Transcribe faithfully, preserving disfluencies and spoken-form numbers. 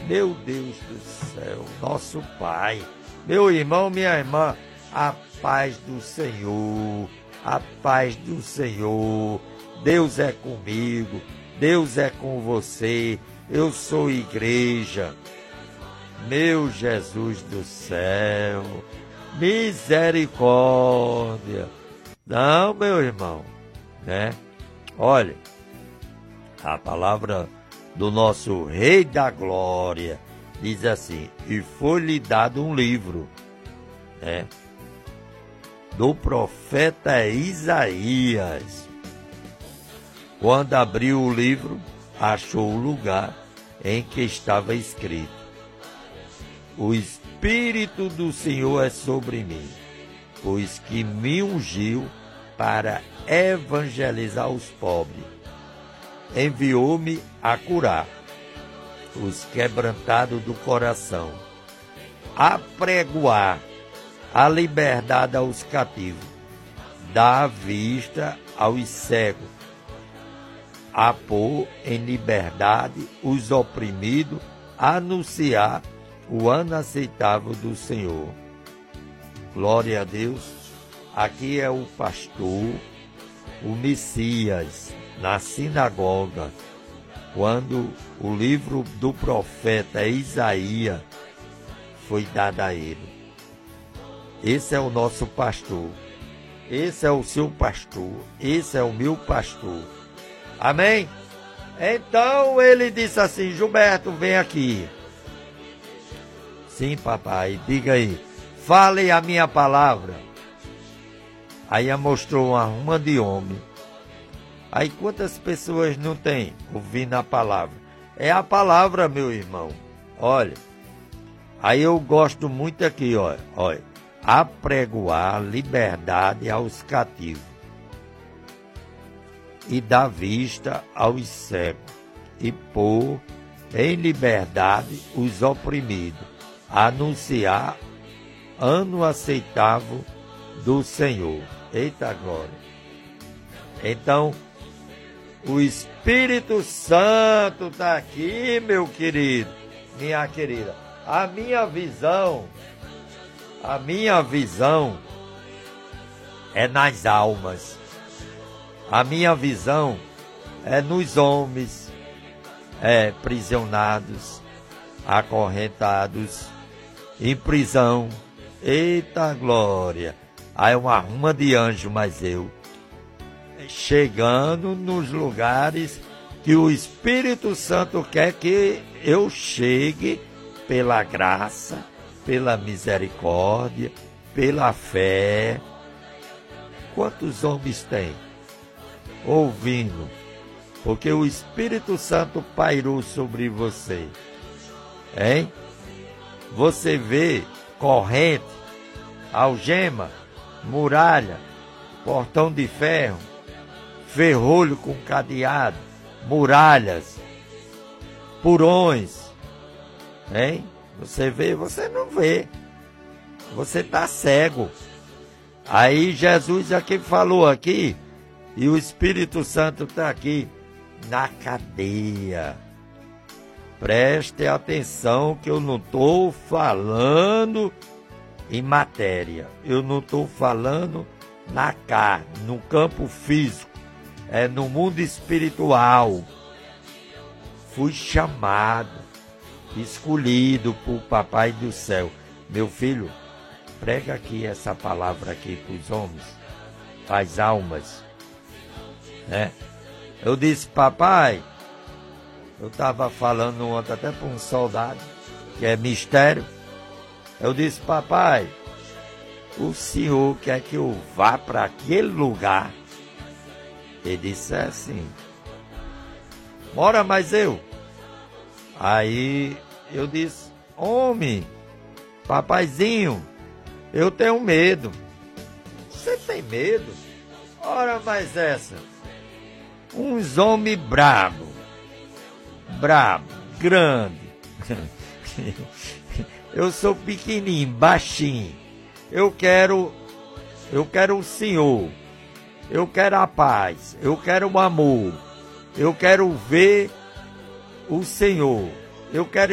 Meu Deus do céu, nosso Pai, meu irmão, minha irmã, a paz do Senhor, a paz do Senhor. Deus é comigo, Deus é com você, eu sou igreja. Meu Jesus do céu, misericórdia. Não, meu irmão, né? Olha, a palavra do nosso Rei da Glória diz assim: e foi-lhe dado um livro, né, do profeta Isaías. Quando abriu o livro, achou o lugar em que estava escrito: o Espírito do Senhor é sobre mim, pois que me ungiu para evangelizar os pobres. Enviou-me a curar os quebrantados do coração, a pregoar a liberdade aos cativos, dar vista aos cegos, a pôr em liberdade os oprimidos, a anunciar o ano aceitável do Senhor. Glória a Deus. Aqui é o pastor, o Messias, na sinagoga, quando o livro do profeta Isaías foi dado a ele. Esse é o nosso pastor, esse é o seu pastor, esse é o meu pastor. Amém? Então ele disse assim: Gilberto, vem aqui. Sim, papai, diga aí, fale a minha palavra. Aí mostrou uma ruma de homem. Aí quantas pessoas não tem ouvindo a palavra? É a palavra, meu irmão. Olha, aí eu gosto muito aqui, olha, olha, apregoar liberdade aos cativos e dar vista aos cegos e pôr em liberdade os oprimidos, anunciar ano aceitável do Senhor. Eita glória! Então, o Espírito Santo está aqui, meu querido, minha querida. A minha visão, a minha visão é nas almas. A minha visão é nos homens, é prisionados, acorrentados, em prisão. Eita glória! Aí uma ruma de anjo, mas eu chegando nos lugares que o Espírito Santo quer que eu chegue, pela graça, pela misericórdia, pela fé. Quantos homens tem ouvindo? Porque o Espírito Santo pairou sobre você, hein? Você vê corrente, algema, muralha, portão de ferro, ferrolho com cadeado, muralhas, porões, hein? Você vê, você não vê, você está cego. Aí Jesus aqui falou aqui, e o Espírito Santo está aqui, na cadeia. Preste atenção que eu não estou falando em matéria, eu não estou falando na carne, no campo físico, é no mundo espiritual. Fui chamado, escolhido por Papai do Céu. Meu filho, prega aqui essa palavra aqui para os homens, para as almas, né? Eu disse: papai, eu estava falando ontem até para um soldado, que é mistério. Eu disse: papai, o senhor quer que eu vá para aquele lugar? Ele disse assim: bora, mas eu. Aí eu disse: homem, papaizinho, eu tenho medo. Você tem medo? Ora, mas essa. Uns homens brabo, brabo, grande. Eu sou pequenininho, baixinho. Eu quero, eu quero o Senhor. Eu quero a paz. Eu quero o amor. Eu quero ver o Senhor. Eu quero